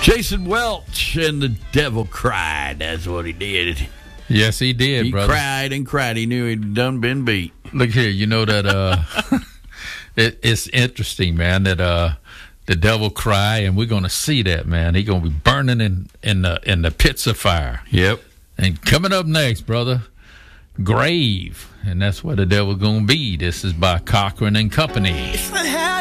Jason Welch and the Devil Cried. That's what he did. Yes, he did, He brother. cried and cried. He knew he'd done been beat. Look here, you know that it's interesting, man, that the devil cry, and we're going to see that, man. He's going to be burning in the pits of fire. Yep. And coming up next, brother, Grave, and that's where the devil's going to be. This is by Cochran and Company.